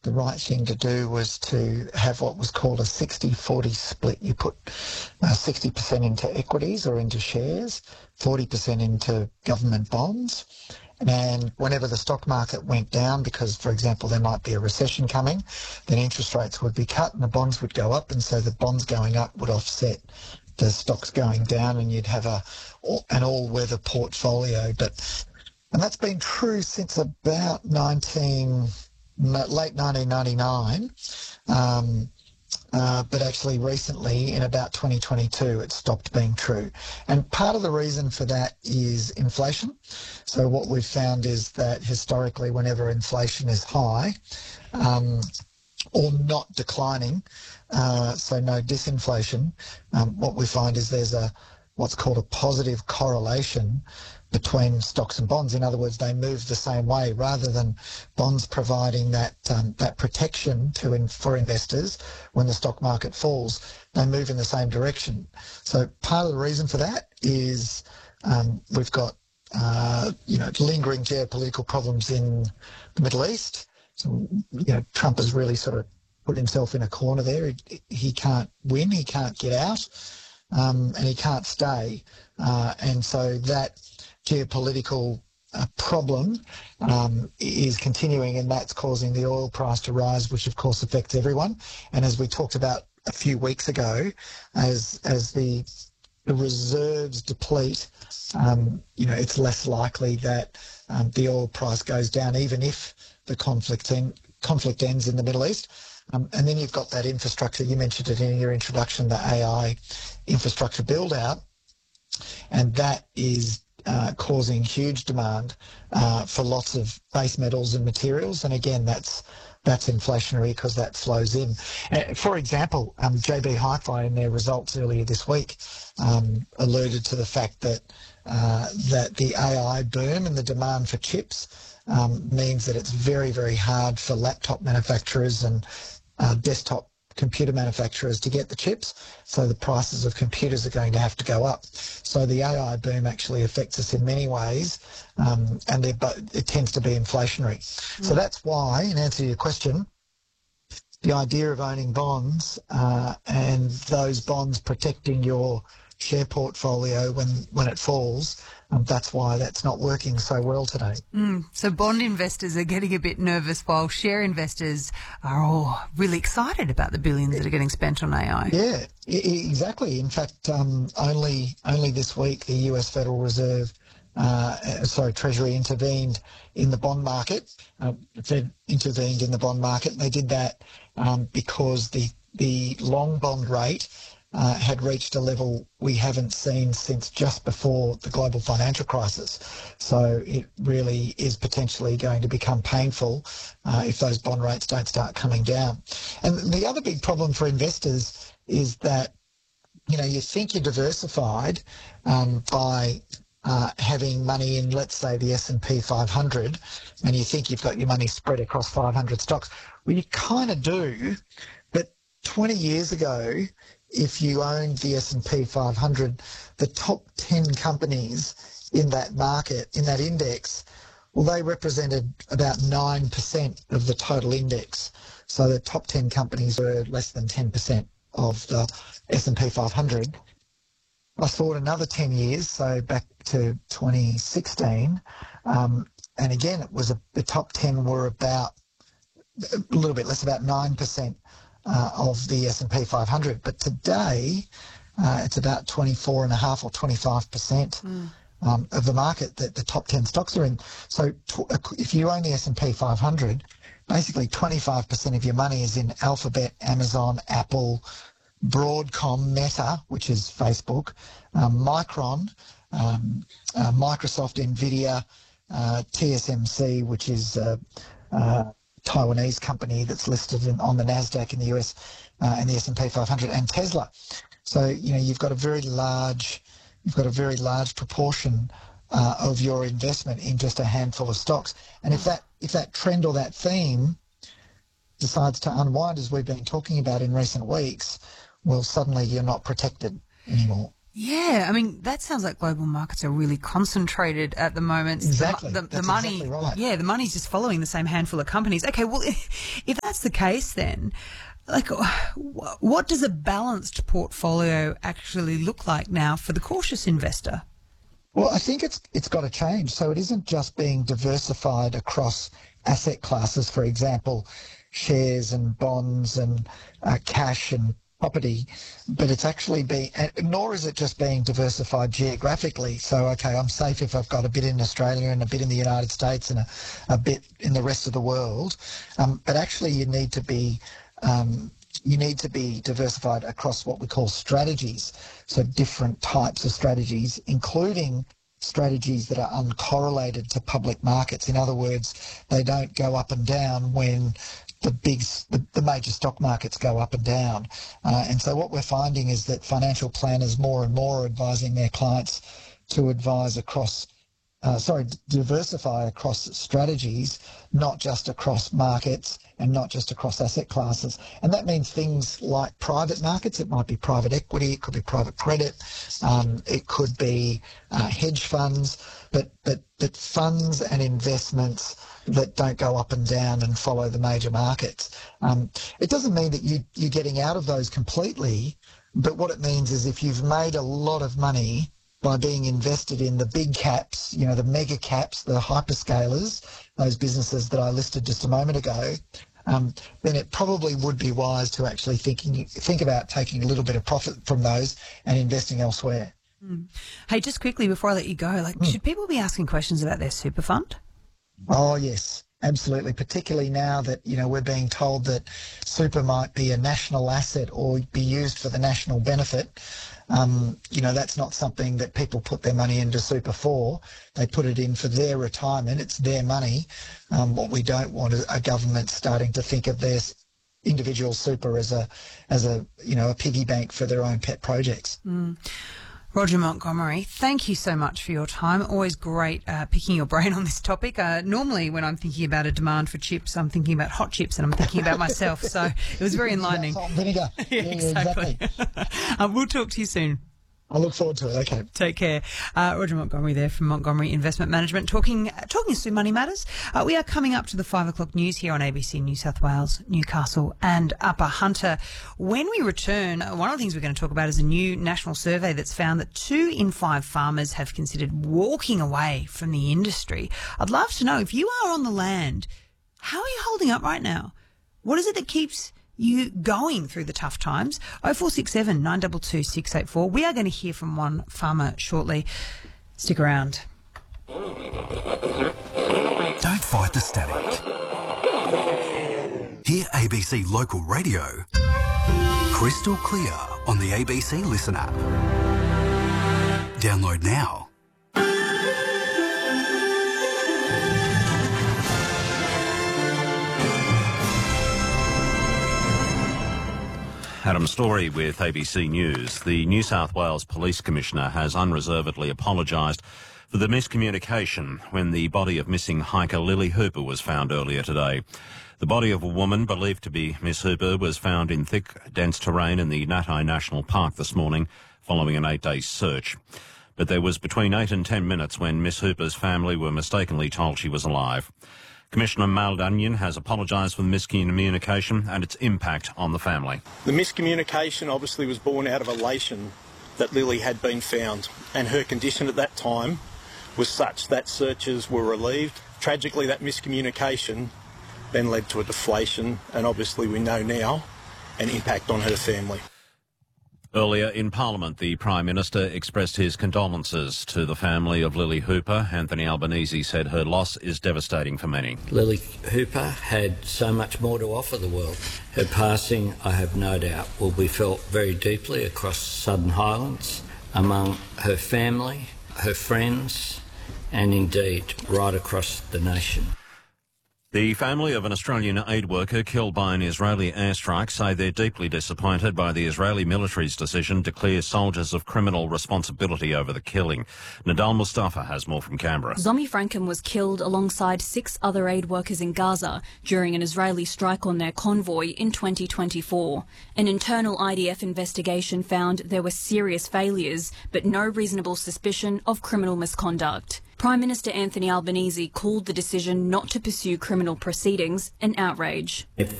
the right thing to do was to have what was called a 60-40 split. You put 60% into equities or into shares, 40% into government bonds. And whenever the stock market went down, because, for example, there might be a recession coming, then interest rates would be cut and the bonds would go up. And so the bonds going up would offset the stocks going down, and you'd have an all-weather portfolio. And that's been true since about late 1999. But actually recently, in about 2022, it stopped being true. And part of the reason for that is inflation. So what we've found is that historically, whenever inflation is high or not declining, so no disinflation, what we find is there's what's called a positive correlation between stocks and bonds. In other words, they move the same way. Rather than bonds providing that protection for investors when the stock market falls, they move in the same direction. So part of the reason for that is we've got lingering geopolitical problems in the Middle East. So Trump has really sort of put himself in a corner there. He can't win, he can't get out, and he can't stay. And so that geopolitical problem is continuing, and that's causing the oil price to rise, which of course affects everyone. And as we talked about a few weeks ago, as the reserves deplete, it's less likely that the oil price goes down, even if the conflict ends in the Middle East. And then you've got that infrastructure. You mentioned it in your introduction, the AI infrastructure build out, and that is causing huge demand for lots of base metals and materials. And again, that's inflationary because that flows in. For example, JB Hi-Fi in their results earlier this week alluded to the fact that the AI boom and the demand for chips means that it's very, very hard for laptop manufacturers and desktop computer manufacturers to get the chips, so the prices of computers are going to have to go up. So the AI boom actually affects us in many ways, and it tends to be inflationary. So that's why, in answer to your question, the idea of owning bonds and those bonds protecting your share portfolio when it falls, that's why that's not working so well today. So bond investors are getting a bit nervous while share investors are all really excited about the billions that are getting spent on AI. Yeah, exactly. In fact, only this week the US Federal Reserve, Treasury intervened in the bond market. Fed intervened in the bond market. They did that because the long bond rate had reached a level we haven't seen since just before the global financial crisis. So it really is potentially going to become painful if those bond rates don't start coming down. And the other big problem for investors is that, you think you're diversified by having money in, let's say, the S&P 500, and you think you've got your money spread across 500 stocks. Well, you kind of do, but 20 years ago, if you owned the S&P 500, the top 10 companies in that market, in that index, well, they represented about 9% of the total index. So the top 10 companies were less than 10% of the S&P 500. Fast forward another 10 years, so back to 2016, and again, it was the top 10 were about a little bit less, about 9% of the S&P 500. But today, it's about 24.5 or 25% of the market that the top 10 stocks are in. So if you own the S&P 500, basically 25% of your money is in Alphabet, Amazon, Apple, Broadcom, Meta, which is Facebook, Micron, Microsoft, Nvidia, TSMC, which is Taiwanese company that's listed on the NASDAQ in the US and the S&P 500, and Tesla. So, you've got a very large proportion of your investment in just a handful of stocks. And if that trend or that theme decides to unwind, as we've been talking about in recent weeks, well, suddenly you're not protected anymore. Yeah, I mean, that sounds like global markets are really concentrated at the moment. Exactly. The That's money, exactly right. yeah, the money's just following the same handful of companies. Okay, well, if that's the case then, like, what does a balanced portfolio actually look like now for the cautious investor? Well, I think it's got to change. So it isn't just being diversified across asset classes, for example, shares and bonds and cash and property, but it's actually nor is it just being diversified geographically. So, okay, I'm safe if I've got a bit in Australia and a bit in the United States and a bit in the rest of the world. But actually you need to be diversified across what we call strategies. So different types of strategies, including strategies that are uncorrelated to public markets. In other words, they don't go up and down when the major stock markets go up and down. And so what we're finding is that financial planners more and more are advising their clients to diversify across strategies, not just across markets and not just across asset classes. And that means things like private markets. It might be private equity, it could be private credit, it could be hedge funds, but funds and investments that don't go up and down and follow the major markets. It doesn't mean that you're getting out of those completely, but what it means is if you've made a lot of money by being invested in the big caps, the mega caps, the hyperscalers, those businesses that I listed just a moment ago, then it probably would be wise to actually think about taking a little bit of profit from those and investing elsewhere. Hey, just quickly before I let you go, should people be asking questions about their super fund? Oh, yes, absolutely. Particularly now that, we're being told that super might be a national asset or be used for the national benefit. That's not something that people put their money into super for. They put it in for their retirement. It's their money. What we don't want is a government starting to think of their individual super as a piggy bank for their own pet projects. Roger Montgomery, thank you so much for your time. Always great picking your brain on this topic. Normally when I'm thinking about a demand for chips, I'm thinking about hot chips and I'm thinking about myself. So it was very enlightening. Salt and vinegar. Yeah, exactly. We'll talk to you soon. I look forward to it. Okay. Take care. Roger Montgomery there from Montgomery Investment Management talking us through Money Matters. We are coming up to the 5 o'clock news here on ABC New South Wales, Newcastle and Upper Hunter. When we return, one of the things we're going to talk about is a new national survey that's found that 2 in 5 farmers have considered walking away from the industry. I'd love to know, if you are on the land, how are you holding up right now? What is it that keeps you going through the tough times? 0467 922 684. We are going to hear from one farmer shortly. Stick around. Don't fight the static. Hear ABC Local Radio crystal clear on the ABC Listen app. Download now. Adam Story with ABC News. The New South Wales Police Commissioner has unreservedly apologised for the miscommunication when the body of missing hiker Lily Hooper was found earlier today. The body of a woman believed to be Miss Hooper was found in thick, dense terrain in the Natai National Park this morning following an 8-day search. But there was between 8 and 10 minutes when Miss Hooper's family were mistakenly told she was alive. Commissioner Maldunyan has apologised for the miscommunication and its impact on the family. The miscommunication obviously was born out of elation that Lily had been found, and her condition at that time was such that searches were relieved. Tragically, that miscommunication then led to a deflation, and obviously we know now an impact on her family. Earlier in Parliament, the Prime Minister expressed his condolences to the family of Lily Hooper. Anthony Albanese said her loss is devastating for many. Lily Hooper had so much more to offer the world. Her passing, I have no doubt, will be felt very deeply across Southern Highlands, among her family, her friends, and indeed right across the nation. The family of an Australian aid worker killed by an Israeli airstrike say they're deeply disappointed by the Israeli military's decision to clear soldiers of criminal responsibility over the killing. Nadal Mustafa has more from Canberra. Zomi Franken was killed alongside 6 other aid workers in Gaza during an Israeli strike on their convoy in 2024. An internal IDF investigation found there were serious failures, but no reasonable suspicion of criminal misconduct. Prime Minister Anthony Albanese called the decision not to pursue criminal proceedings an outrage.